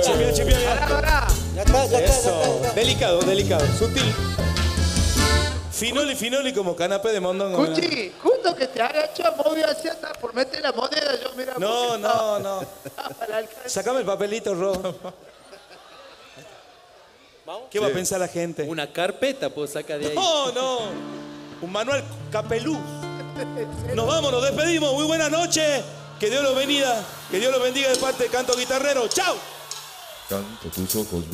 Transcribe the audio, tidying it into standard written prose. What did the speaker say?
Chipia, chipia. Ya está, ya Eso. está. Delicado, delicado. Sutil. Finoli, finoli como canapé de mondongo. Cuchi, justo que te agacho, movió hacia atrás por meter la moneda, yo mira. No, no, no. Para alcanzar. Sacame el papelito, Ro. ¿Qué va a pensar la gente? Una carpeta puedo sacar de ahí. No, no. Un manual capelú. Nos vamos, nos despedimos. Muy buenas noches. Que Dios los bendiga. Que Dios los bendiga de parte de Canto Guitarrero. ¡Chao! Canto tus ojos